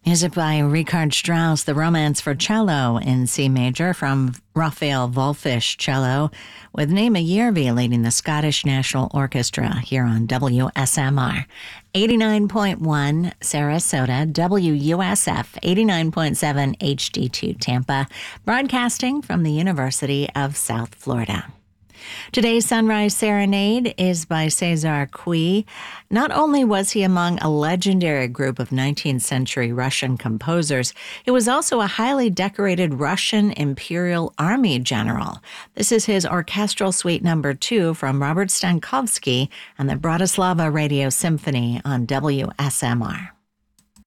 Music by Richard Strauss, The Romance for Cello in C major from Raphael Wallfisch Cello, with Naima Yerby leading the Scottish National Orchestra here on WSMR. 89.1 Sarasota, WUSF 89.7 HD2 Tampa, broadcasting from the University of South Florida. Today's Sunrise Serenade is by César Cui. Not only was he among a legendary group of 19th century Russian composers, he was also a highly decorated Russian Imperial Army general. This is his Orchestral Suite No. 2 from Robert Stankovsky and the Bratislava Radio Symphony on WSMR.